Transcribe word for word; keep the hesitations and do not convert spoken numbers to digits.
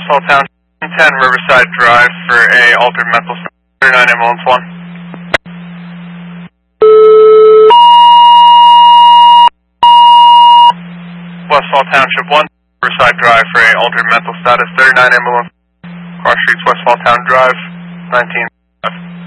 Westfall Town, ten Riverside Drive for a altered mental state, thirty-nine ambulance one. Westfall Township one, Riverside Drive for a altered mental status, thirty-nine ambulance. Cross Streets, Westfall Town Drive, nineteen.